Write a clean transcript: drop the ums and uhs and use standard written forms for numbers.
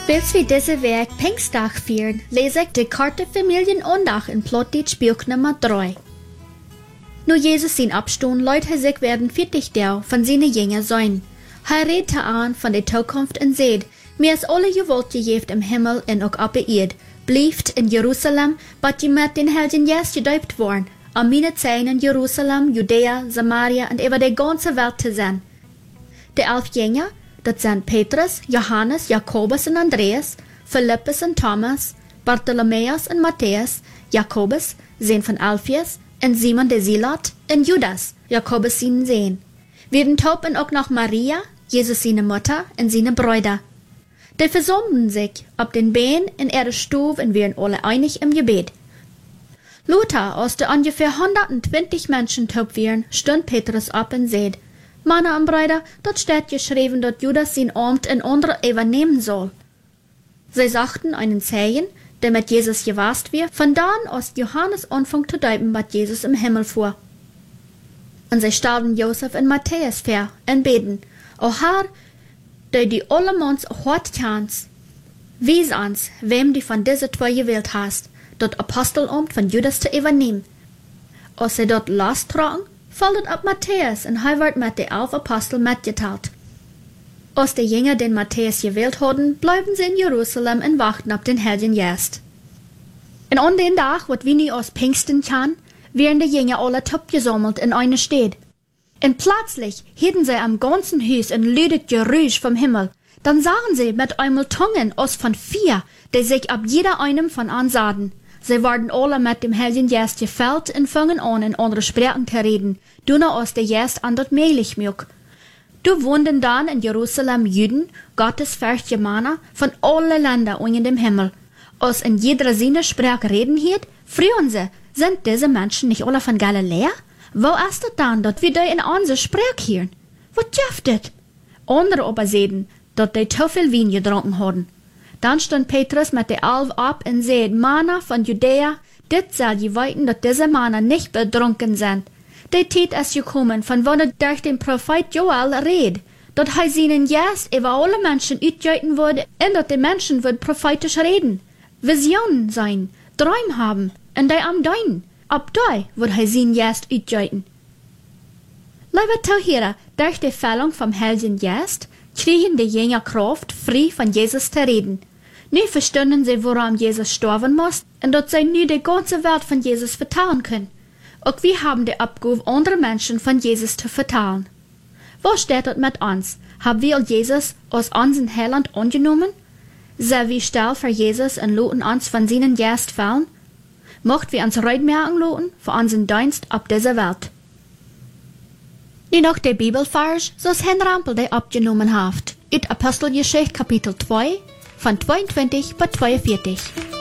Bis wir diese Werk Pfingstdag vieren, lese ich die Karte Familienondag in Plotdeutsch Buch Nummer 3. Nu Jesus sein Abstund leut er sich werden 40 Jahre von seinen Jüngern sein. Er redet an von der Zukunft und sagt, mir ist alle Gewalt gegeben im Himmel und auch auf der Erde. Blieft in Jerusalem, bat je mit den Heiligen Geist gedäupt worden, am meine Zeit in Jerusalem, Judäa, Samaria und über die ganze Welt zu sein. Die 11 Jünger, das sind Petrus, Johannes, Jakobus und Andreas, Philippus und Thomas, Bartholomäus und Matthäus, Jakobus, Sohn von Alphaeus, und Simon der Zealot, und Judas, Jakobus seinen Sohn. Wir taupen auch noch Maria, Jesus seine Mutter, und seine Brüder. Die versammeln sich auf den Beinen in ihre Stube und werden alle einig im Gebet. Luther, als die ungefähr 120 Menschen taub wären, stund Petrus ab und sagt, Männer und Brüder, dort steht geschrieben, dass Judas sein Amt in andere übernehmen soll. Sie sagten einen Zeichen, der mit Jesus gewasst wird, von da an aus Johannes anfing zu deuten, was Jesus im Himmel fuhr. Und sie stellten Josef und Matthäus vor und beten, O Herr, der die allemans hart kannst, wies uns, wem die von diese zwei gewählt hast, das Apostelamt von Judas zu übernehmen. Als sie dort lostragen, fällt ab Matthäus und er wird mit den 11 Aposteln mitgeteilt. Als die Jünger den Matthäus gewählt hatten, bleiben sie in Jerusalem und warten auf den Heiligen Geist. Und an den Tag, wat wir nie aus Pfingsten kann, werden die Jünger alle top gesammelt in eine Stadt. Und plötzlich hielten sie am ganzen Haus ein lüdes Geräusch vom Himmel. Dann sahen sie mit einmal Zungen aus von 4, die sich ab jeder einem von ansahen. Sie waren alle mit dem Heiligen Geist gefüllt und fingen an, in andere Sprachen zu reden, dünner aus der Geist an dort mählich mög. Du wohnten dann in Jerusalem Juden, gottesfürchtige Männer von allen Ländern unter dem Himmel. Als in jeder seine Sprache reden hielt, frühen sie, sind diese Menschen nicht alle von Galiläa? Wo ist es dann, dass wir die in unsere Sprache hören? Was schafft das? Andere aber sehen, dass die zu viel Wein getrunken haben. Dann stand Petrus mit den 11 ab und sagte, Männer von Judäa, dit soll je weiten, dass diese Männer nicht betrunken sind. Die Zeit ist gekommen, von wann er durch den Prophet Joel redet, dass er seinen Geist über alle Menschen ausgießen würde und dass die Menschen würden prophetisch reden, Visionen sein, Träume haben und die am Deinen. Ab da wird er seinen Geist ausgießen. Liebe Zuhörer, durch die Füllung vom Heiligen Geist kriegen die Jünger Kraft, frei von Jesus zu reden. Nu verstanden sie, woran Jesus sterben muss und dass sie nu die ganze Welt von Jesus vertellen können. Auch wir haben die Abgabe, andere Menschen von Jesus zu vertellen. Wo steht das mit uns? Haben wir Jesus als unseren Heiland angenommen? Sind wir still für Jesus und lassen uns von seinen Geist fallen? Möchten wir uns reitmerken lassen für unseren Dienst auf dieser Welt? Nu noch der Bibelvers, so Herrn Rampel der abgenommen hat. Uit Apostelgeschichte Kapitel 2, von 22 bis 42.